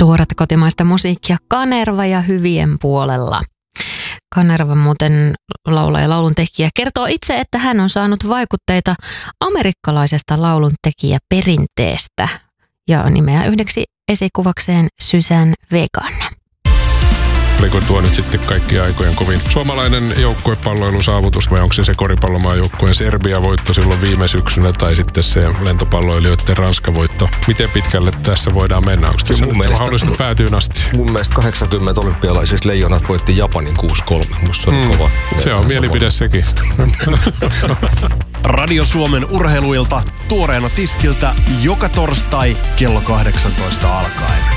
Tuoretta kotimaista musiikkia Kanerva ja hyvien puolella. Kanerva muuten laulaja ja lauluntekijä kertoo itse, että hän on saanut vaikutteita amerikkalaisesta lauluntekijäperinteestä ja nimeää yhdeksi esikuvakseen Suzanne Vegan. Oliko tuo nyt sitten kaikki aikojen kovin suomalainen joukkuepalloilusaavutus vai onko se koripallomaajoukkueen Serbia-voitto silloin viime syksynä tai sitten se lentopalloilijoiden Ranska-voitto? Miten pitkälle tässä voidaan mennä? Onko tässä nyt mahdollista päätyyn asti? Mun mielestä 80 olympialaisissa Leijonat voitti Japanin 6-3. Musta se oli kova. Se on mielipide sekin. Radio Suomen urheiluilta tuoreena tiskiltä joka torstai kello 18 alkaen.